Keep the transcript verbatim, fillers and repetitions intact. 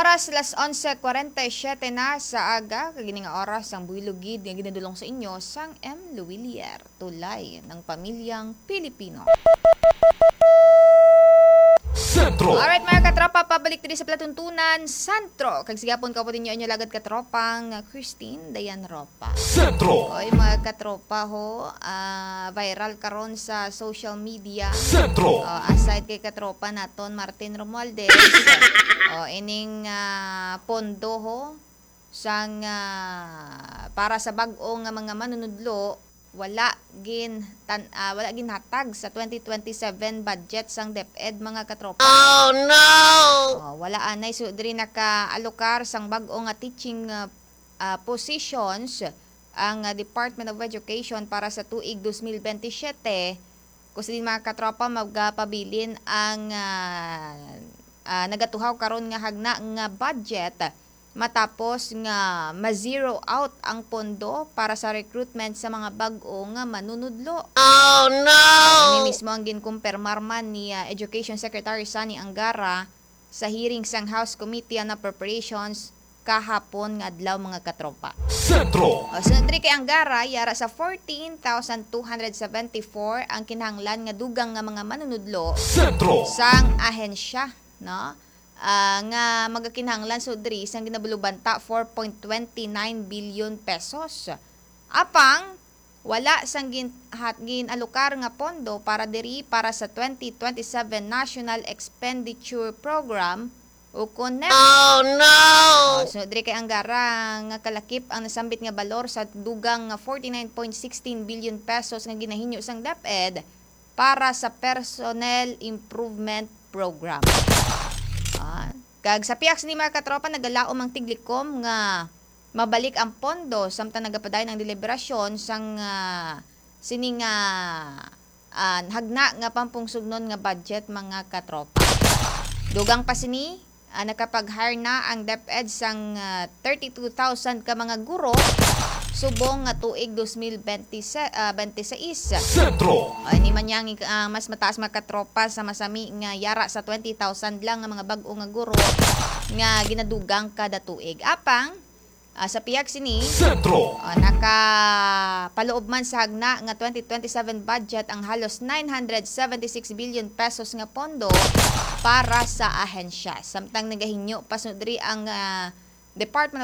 Oras las onse kuwarenta y siyete na sa aga, kagini nga oras ang builugid nga ginadulong sa inyo sang M. Luwilier, tulay ng pamilyang Pilipino. Sentro. Alright mga katropa, pabalik diri sa Platuntunan, Santro. Kag sigapon ka po din nyo inyo lagad katropang Christine Dayan Ropa. Sentro. Oy mga katropa ho, ah, viral karon sa social media. Sentro. Oh, aside kay katropa naton Martin Romualdez, oh, ining ah, pondo ho sang ah, para sa bag-o nga mga manunudlo wala gin tan ah, wala gin hatag sa twenty twenty-seven budget sang DepEd mga katropa. Oh no. Oh, wala anay so diri naka-alokar sang bag-o nga teaching ah, ah, positions ang ah, Department of Education para sa tuig twenty twenty-seven. Kasi din mga katropa magpabilin ang uh, uh, nagatuhaw karon nga hagna nga budget matapos nga ma-zero out ang pondo para sa recruitment sa mga bag-o nga manunudlo. Oh no. Ini mismo ang ginkumpirmar man ni uh, Education Secretary Sani Angara sa hearing sang House Committee on Appropriations kahapon nga adlaw mga katropa. Sentro. O, sunod rin kay Angara, yara sa fourteen thousand two hundred seventy-four ang kinahanglan nga dugang nga mga manunudlo Sentro. sang ahensya, no? Ah, nga magakinahanglan so diri sang ginabulubanta four point two nine billion pesos. Apang wala sang gin, hat, ginalokar nga pondo para diri para sa twenty twenty-seven National Expenditure Program o CONEP. Oh no. Oh, so diri kay Angara nga kalakip ang nasambit nga balor sa dugang nga forty-nine point one six billion pesos nga ginahinyo sang DepEd para sa Personnel Improvement Program. Ah, kag sa piyaks ni mga katropa nagalaom ang tiglikom nga mabalik ang pondo samtang nagapadayon ang deliberasyon sang uh, sining uh, uh, hagna nga pampungsugnon nga budget mga katropa. Dugang pa sini Uh, nakapag-hire na ang DepEd sang uh, thirty-two thousand ka mga guro subong nga tuig twenty twenty-six. Sentro. Uh, ni man yang uh, mas mataas mga katropa sa masami nga yara sa twenty thousand lang nga mga bag-o nga guro nga ginadugang kada tuig. Apang uh, sa piyag sini Sentro. uh, nakapaloob man sa hagna nga twenty twenty-seven budget ang halos nine hundred seventy-six billion pesos nga pondo para sa ahensya. Samtang nagahinyo pasunod diri ang uh, Department